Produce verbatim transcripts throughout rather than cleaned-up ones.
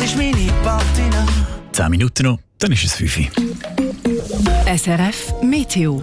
ist meine Patina. Zehn Minuten noch, dann ist es fünf Uhr. S R F Meteo.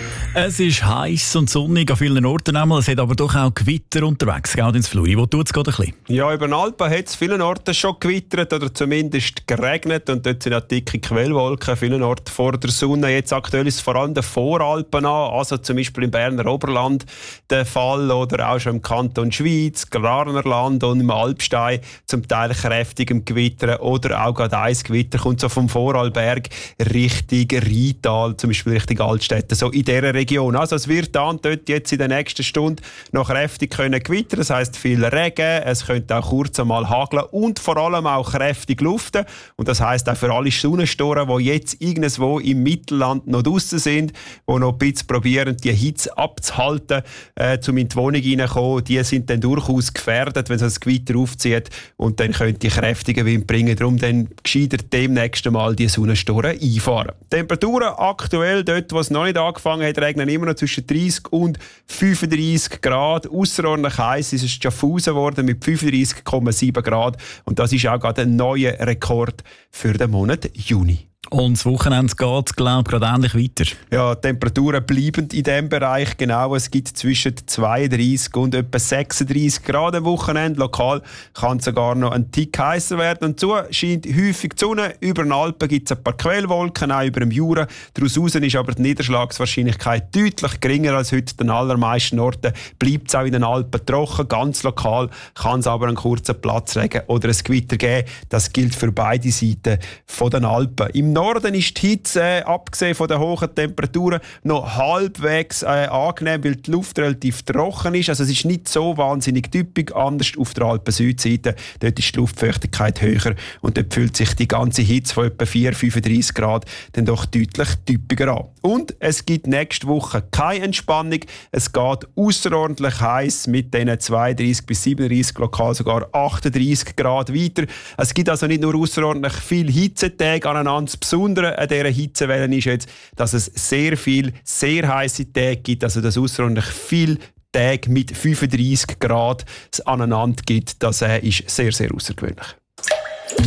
Es ist heiß und sonnig an vielen Orten. Es hat aber doch auch Gewitter unterwegs. Gell, ins Fluri. Wo tut es gerade ein bisschen? Ja, über den Alpen hat es vielen Orten schon gewittert oder zumindest geregnet. Und dort sind auch dicke Quellwolken. Vielen Orten vor der Sonne. Jetzt aktuell ist es vor allem den Voralpen an. Also zum Beispiel im Berner Oberland der Fall. Oder auch schon im Kanton Schweiz, Glarnerland und im Alpstein. Zum Teil kräftigem Gewitter. Oder auch gerade ein Gewitter kommt so vom Vorarlberg Richtung Rheintal. Zum Beispiel Richtung Altstädte. So in dieser Region. Also es wird dann dort jetzt in der nächsten Stunde noch kräftig können gewittern. Das heisst viel Regen, es könnte auch kurz einmal hageln und vor allem auch kräftig luften. Und das heisst auch für alle Sonnenstoren, die jetzt irgendwo im Mittelland noch draussen sind, die noch ein bisschen probieren, die Hitze abzuhalten, äh, um in die Wohnung reinzukommen, die sind dann durchaus gefährdet, wenn das Gewitter aufzieht und dann könnte die kräftigen Wind bringen. Darum dann gescheiter demnächst mal die Sonnenstoren einfahren. Temperaturen aktuell dort, wo es noch nicht angefangen hat, regnen immer noch zwischen dreißig und fünfunddreißig Grad. Ausserordentlich heiß ist es Schaffhausen geworden mit fünfunddreißig Komma sieben Grad. Und das ist auch gerade ein neuer Rekord für den Monat Juni. Und das Wochenende geht, glaube ich, gerade ähnlich weiter. Ja, die Temperaturen bleiben in diesem Bereich. Genau, es gibt zwischen zweiunddreißig und etwa sechsunddreißig Grad am Wochenende. Lokal kann es sogar noch ein Tick heißer werden. Und so scheint häufig die Sonne. Über den Alpen gibt es ein paar Quellwolken, auch über dem Jura. Daraus ist aber die Niederschlagswahrscheinlichkeit deutlich geringer als heute an den allermeisten Orten. Bleibt es auch in den Alpen trocken. Ganz lokal kann es aber einen kurzen Platzregen oder ein Gewitter geben. Das gilt für beide Seiten von den Alpen. Im Norden ist die Hitze, äh, abgesehen von den hohen Temperaturen, noch halbwegs äh, angenehm, weil die Luft relativ trocken ist. Also es ist nicht so wahnsinnig typisch, anders auf der Alpen-Südseite. Dort ist die Luftfeuchtigkeit höher und dort fühlt sich die ganze Hitze von etwa vier bis fünfunddreißig Grad dann doch deutlich typischer an. Und es gibt nächste Woche keine Entspannung. Es geht außerordentlich heiß mit diesen zweiunddreißig bis siebenunddreißig, lokal sogar achtunddreißig Grad weiter. Es gibt also nicht nur außerordentlich viele Hitzetage aneinander. Das Besondere an dieser Hitzewelle ist jetzt, dass es sehr viele, sehr heiße Tage gibt, also dass außerordentlich viele Tage mit fünfunddreißig Grad aneinander gibt. Das äh, ist sehr, sehr außergewöhnlich.